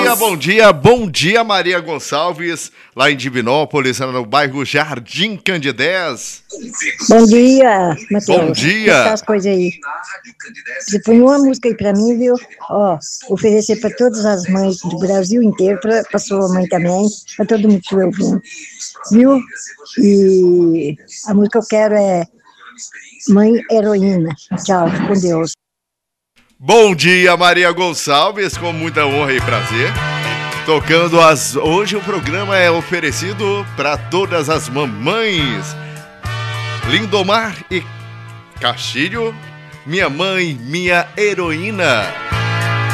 bom dia, Maria Gonçalves, lá em Divinópolis, no bairro Jardim Candidez. Bom dia, Matheus. Bom dia. Como tá as coisas aí? Você põe uma música aí pra mim, viu? Ó, oferecer pra todas as mães do Brasil inteiro, pra sua mãe também, pra todo mundo que estiver ouvindo, viu? E a música que eu quero é Mãe Heroína. Tchau, com Deus. Bom dia, Maria Gonçalves, com muita honra e prazer. Tocando Hoje o programa é oferecido para todas as mamães. Lindomar e Castilho, minha mãe, minha heroína.